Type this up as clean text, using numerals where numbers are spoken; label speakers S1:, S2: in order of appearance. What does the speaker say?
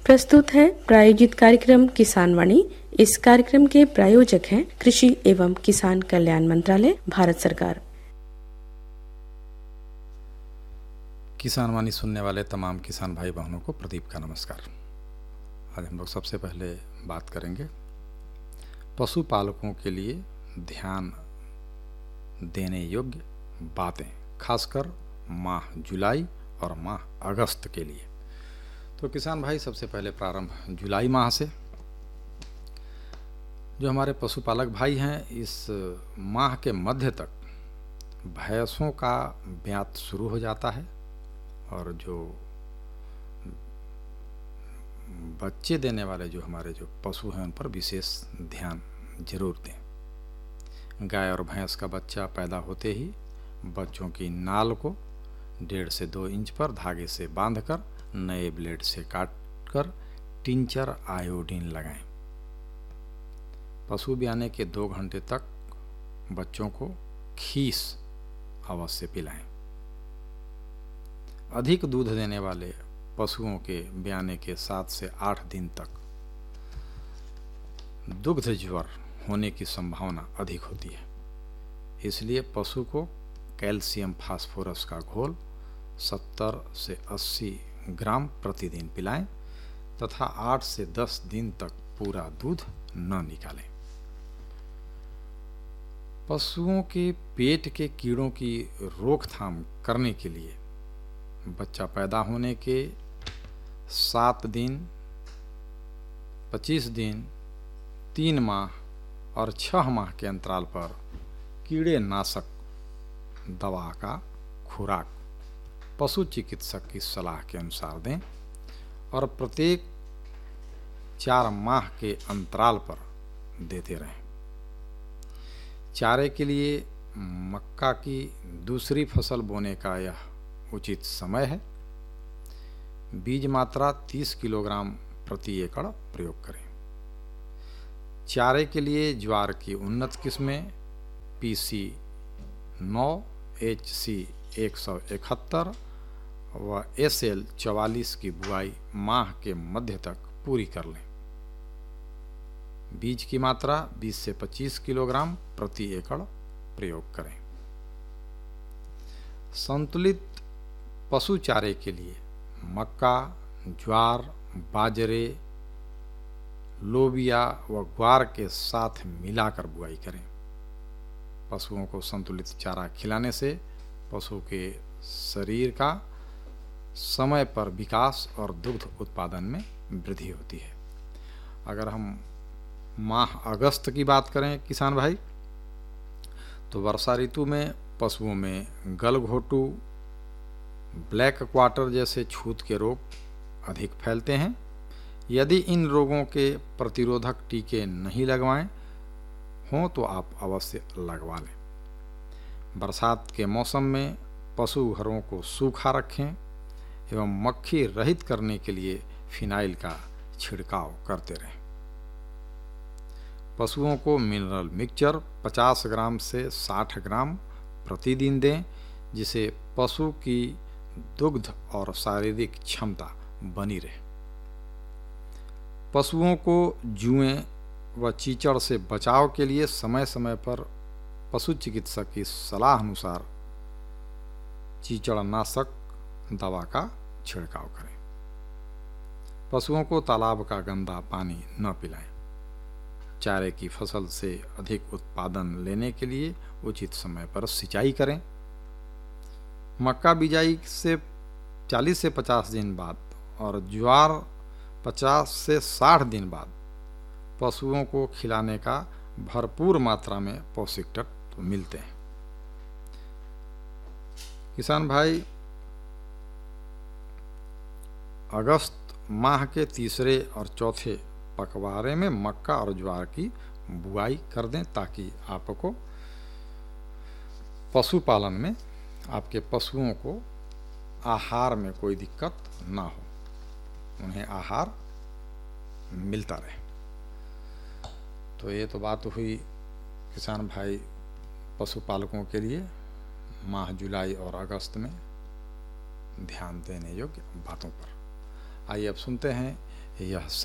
S1: प्रस्तुत है प्रायोजित कार्यक्रम किसान वाणी। इस कार्यक्रम के प्रायोजक हैं कृषि एवं किसान कल्याण मंत्रालय, भारत सरकार।
S2: किसान वाणी सुनने वाले तमाम किसान भाई बहनों को प्रदीप का नमस्कार। आज हम लोग सबसे पहले बात करेंगे पशुपालकों के लिए ध्यान देने योग्य बातें, खासकर माह जुलाई और माह अगस्त के लिए। तो किसान भाई, सबसे पहले प्रारंभ जुलाई माह से। जो हमारे पशुपालक भाई हैं, इस माह के मध्य तक भैंसों का ब्यात शुरू हो जाता है और जो बच्चे देने वाले जो हमारे जो पशु हैं उन पर विशेष ध्यान जरूर दें। गाय और भैंस का बच्चा पैदा होते ही बच्चों की नाल को 1.5 से 2 इंच पर धागे से बांधकर नए ब्लेड से काटकर टिंचर आयोडीन लगाएं। पशु ब्याने के 2 घंटे तक बच्चों को खीस अवश्य पिलाएं। अधिक दूध देने वाले पशुओं के ब्याने के 7 से 8 दिन तक दुग्ध ज्वर होने की संभावना अधिक होती है। इसलिए पशु को कैल्शियम फास्फोरस का घोल 70 से 80 ग्राम प्रतिदिन पिलाएं तथा 8 से 10 दिन तक पूरा दूध न निकालें। पशुओं के पेट के कीड़ों की रोकथाम करने के लिए बच्चा पैदा होने के 7 दिन, 25 दिन, 3 माह और 6 माह के अंतराल पर कीड़े नाशक दवा का खुराक पशु चिकित्सक की सलाह के अनुसार दें और प्रत्येक 4 माह के अंतराल पर देते रहें। चारे के लिए मक्का की दूसरी फसल बोने का यह उचित समय है। बीज मात्रा 30 किलोग्राम प्रति एकड़ प्रयोग करें। चारे के लिए ज्वार की उन्नत किस्में PC 9, HC 171 व SL 44 की बुआई माह के मध्य तक पूरी कर लें। बीज की मात्रा 20 से 25 किलोग्राम प्रति एकड़ प्रयोग करें। संतुलित पशु चारे के लिए मक्का, ज्वार, बाजरे, लोबिया व ग्वार के साथ मिलाकर बुआई करें। पशुओं को संतुलित चारा खिलाने से पशु के शरीर का समय पर विकास और दुग्ध उत्पादन में वृद्धि होती है। अगर हम माह अगस्त की बात करें किसान भाई, तो वर्षा ऋतु में पशुओं में गलघोटू, ब्लैक क्वार्टर जैसे छूत के रोग अधिक फैलते हैं। यदि इन रोगों के प्रतिरोधक टीके नहीं लगवाएं हों तो आप अवश्य लगवा लें। बरसात के मौसम में पशु घरों को सूखा रखें एवं मक्खी रहित करने के लिए फिनाइल का छिड़काव करते रहें। पशुओं को मिनरल मिक्सचर 50 ग्राम से 60 ग्राम प्रतिदिन दें, जिससे पशु की दुग्ध और शारीरिक क्षमता बनी रहे। पशुओं को जुएं व चीचड़ से बचाव के लिए समय समय पर पशु चिकित्सक की सलाह अनुसार चीचड़नाशक दवा का छिड़काव करें। पशुओं को तालाब का गंदा पानी न पिलाएं। चारे की फसल से अधिक उत्पादन लेने के लिए उचित समय पर सिंचाई करें। मक्का बिजाई से 40 से 50 दिन बाद और ज्वार 50 से 60 दिन बाद पशुओं को खिलाने का भरपूर मात्रा में पौष्टिक तत्व मिलते हैं। किसान भाई, अगस्त माह के तीसरे और चौथे पखवाड़े में मक्का और ज्वार की बुआई कर दें ताकि आपको पशुपालन में आपके पशुओं को आहार में कोई दिक्कत ना हो, उन्हें आहार मिलता रहे। तो ये तो बात हुई किसान भाई पशुपालकों के लिए माह जुलाई और अगस्त में ध्यान देने योग्य बातों पर। आइए अब सुनते हैं यह